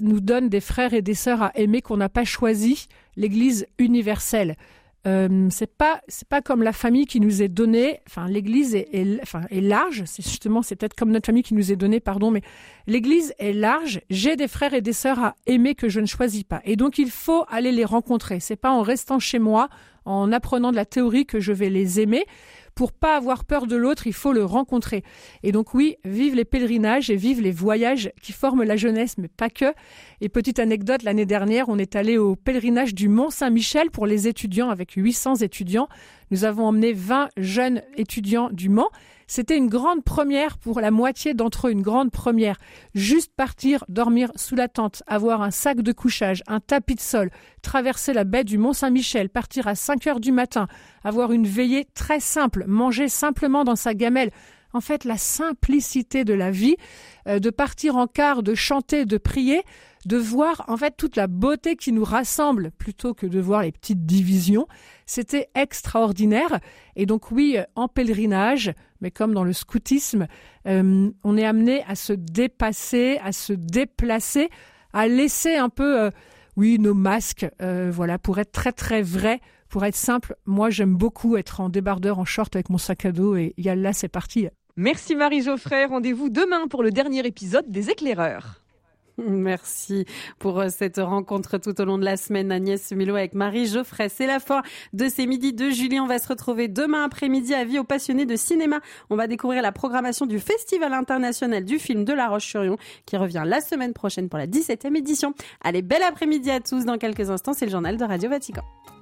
nous donne des frères et des sœurs à aimer qu'on n'a pas choisi, l'Église universelle. C'est pas comme la famille qui nous est donnée. Enfin, l'Église est large. C'est peut-être comme notre famille qui nous est donnée, mais l'Église est large. J'ai des frères et des sœurs à aimer que je ne choisis pas. Et donc, il faut aller les rencontrer. C'est pas en restant chez moi, en apprenant de la théorie que je vais les aimer. Pour pas avoir peur de l'autre, il faut le rencontrer. Et donc oui, vive les pèlerinages et vive les voyages qui forment la jeunesse, mais pas que. Et petite anecdote, l'année dernière, on est allé au pèlerinage du Mont-Saint-Michel pour les étudiants, avec 800 étudiants. Nous avons emmené 20 jeunes étudiants du Mans. C'était une grande première pour la moitié d'entre eux, une grande première. Juste partir, dormir sous la tente, avoir un sac de couchage, un tapis de sol, traverser la baie du Mont-Saint-Michel, partir à 5 heures du matin, avoir une veillée très simple, manger simplement dans sa gamelle. En fait, la simplicité de la vie, de partir en quart, de chanter, de prier, de voir en fait toute la beauté qui nous rassemble plutôt que de voir les petites divisions. C'était extraordinaire. Et donc oui, en pèlerinage, mais comme dans le scoutisme, on est amené à se dépasser, à se déplacer, à laisser un peu, nos masques, pour être très très vrai, pour être simple. Moi, j'aime beaucoup être en débardeur, en short avec mon sac à dos et yallah, c'est parti. Merci Marie Geoffray. Rendez-vous demain pour le dernier épisode des Éclaireurs. Merci pour cette rencontre tout au long de la semaine, Agnès Mulot avec Marie Geoffray. C'est la fin de ces midis de Julie. On va se retrouver demain après-midi. Avis aux passionnés de cinéma. On va découvrir la programmation du Festival international du film de La Roche-sur-Yon qui revient la semaine prochaine pour la 17e édition. Allez, bel après-midi à tous. Dans quelques instants, c'est le journal de Radio Vatican.